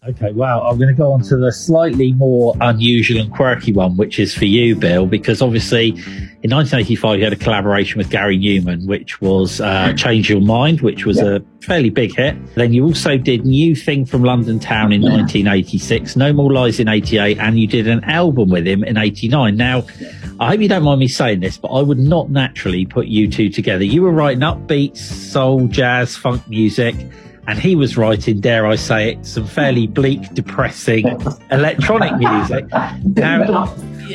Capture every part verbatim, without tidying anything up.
Okay, well, I'm going to go on to the slightly more unusual and quirky one, which is for you, Bill, because obviously in nineteen eighty-five you had a collaboration with Gary Newman, which was uh, Change Your Mind, which was yeah. a fairly big hit. Then you also did New Thing from London Town in nineteen eighty-six, No More Lies in eighty-eight, and you did an album with him in eighty-nine. Now, I hope you don't mind me saying this, but I would not naturally put you two together. You were writing upbeat soul, jazz, funk music, and he was writing, dare I say it, some fairly bleak, depressing electronic music. Now,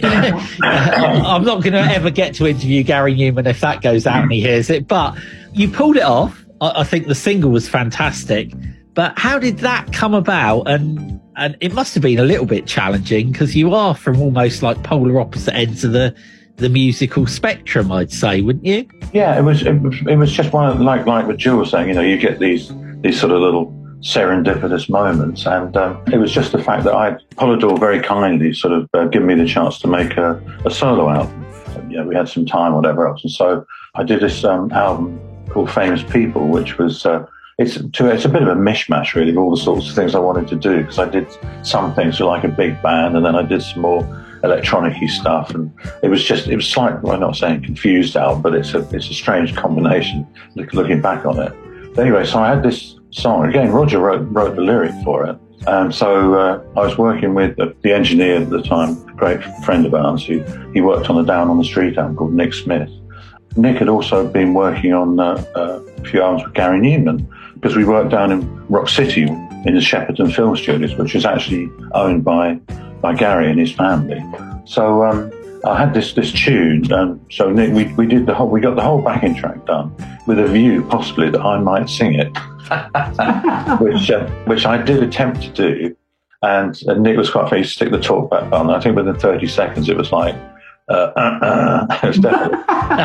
I'm not going to ever get to interview Gary Newman if that goes out and he hears it, but you pulled it off. I, I think the single was fantastic. But how did that come about? And and it must have been a little bit challenging because you are from almost like polar opposite ends of the the musical spectrum, I'd say, wouldn't you? Yeah, it was. It was, it was just one of, like like what Jill was saying. You know, you get these these sort of little serendipitous moments, and um, it was just the fact that I Polydor very kindly sort of uh, given me the chance to make a, a solo album. You know, we had some time, whatever else, and so I did this um, album called Famous People, which was. Uh, It's, to, it's a bit of a mishmash, really, of all the sorts of things I wanted to do, because I did some things for like a big band, and then I did some more electronic-y stuff, and it was just, it was slightly, well, I'm not saying confused out, but it's a, it's a strange combination looking back on it. But anyway, so I had this song, again, Roger wrote, wrote the lyric for it, and so uh, I was working with the, the engineer at the time, a great friend of ours, who he worked on the Down on the Street album called Nick Smith. Nick had also been working on uh, uh, a few albums with Gary Newman, because we worked down in Rock City in the Shepperton Film Studios, which is actually owned by by Gary and his family. So um, I had this this tune, and so Nick, we we did the whole we got the whole backing track done with a view possibly that I might sing it, which uh, which I did attempt to do, and, and Nick was quite funny to stick the talk back button. I think within thirty seconds it was like. Uh, uh, uh, it was definitely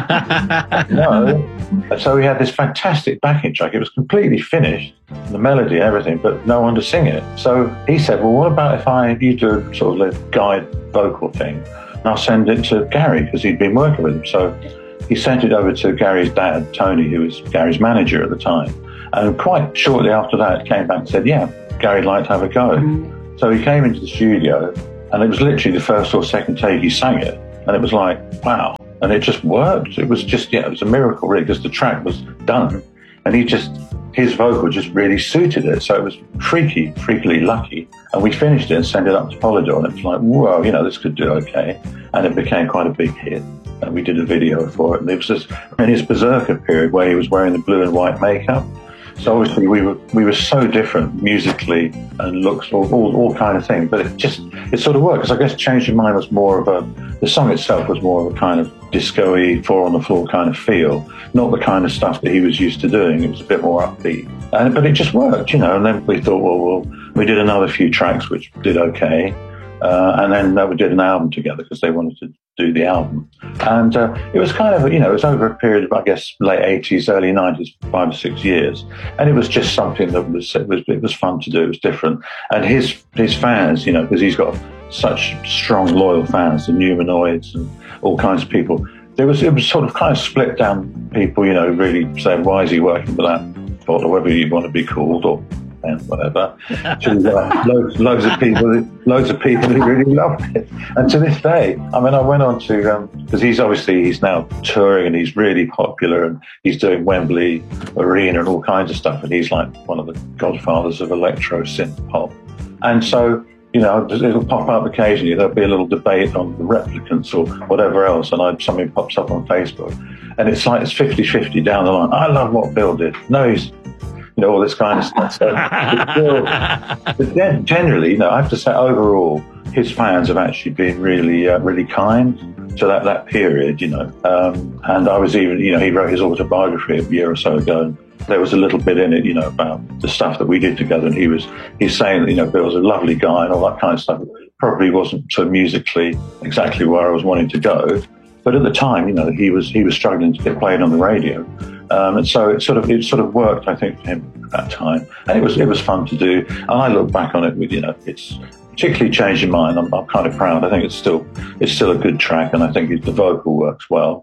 no. And so we had this fantastic backing track. It was completely finished, the melody, everything, but no one to sing it. So he said, "Well, what about if I you do a sort of a guide vocal thing, and I'll send it to Gary because he'd been working with him." So he sent it over to Gary's dad, Tony, who was Gary's manager at the time. And quite shortly after that, came back and said, "Yeah, Gary'd like to have a go." Mm-hmm. So he came into the studio, and it was literally the first or second take he sang it. And it was like, wow. And it just worked. It was just, yeah, it was a miracle, really, because the track was done. And he just, his vocal just really suited it. So it was freaky, freakily lucky. And we finished it and sent it up to Polydor. And it was like, whoa, you know, this could do okay. And it became quite a big hit. And we did a video for it. And it was just in his Berserker period where he was wearing the blue and white makeup. So obviously we were we were so different musically and looks, all, all, all kind of thing. But it just, it sort of worked. Because I guess Change Your Mind was more of a, the song itself was more of a kind of disco-y, four on the floor kind of feel. Not the kind of stuff that he was used to doing. It was a bit more upbeat. And, but it just worked, you know. And then we thought, well, well we did another few tracks which did okay. Uh, and then uh, we did an album together because they wanted to do the album. And uh, it was kind of, you know, it was over a period of, I guess, late eighties, early nineties, five or six years. And it was just something that was, it was, it was fun to do. It was different. And his, his fans, you know, because he's got such strong, loyal fans, the Newmanoids and all kinds of people. There was, it was sort of kind of split down people, you know, really saying, why is he working for that? Or whatever you want to be called, or and whatever, to uh, loads, loads of people, loads of people who really loved it. And to this day, I mean, I went on to, because um, he's obviously, he's now touring and he's really popular and he's doing Wembley Arena and all kinds of stuff. And he's like one of the godfathers of electro synth pop. And so, you know, it'll pop up occasionally. There'll be a little debate on the Replicants or whatever else. And I, something pops up on Facebook. And it's like, it's fifty-fifty down the line. I love what Bill did. No, he's, you know, all this kind of stuff. So, Bill, but then generally, you know, I have to say overall, his fans have actually been really, uh, really kind to that, that period, you know. Um, and I was even, you know, he wrote his autobiography a year or so ago. And there was a little bit in it, you know, about the stuff that we did together. And he was, he's saying that, you know, Bill was a lovely guy and all that kind of stuff. Probably wasn't so musically exactly where I was wanting to go. But at the time, you know, he was, he was struggling to get played on the radio. Um, and so it sort of, it sort of worked, I think, for him at that time. And it was, it was fun to do. And I look back on it with, you know, it's particularly Change Your Mind. I'm, I'm kind of proud. I think it's still, it's still a good track. And I think it, the vocal works well.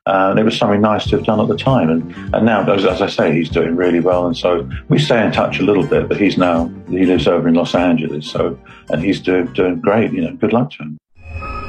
Uh, and it was something nice to have done at the time. And, and now, as, as I say, he's doing really well. And so we stay in touch a little bit, but he's now, he lives over in Los Angeles. So, and he's doing, doing great, you know, good luck to him.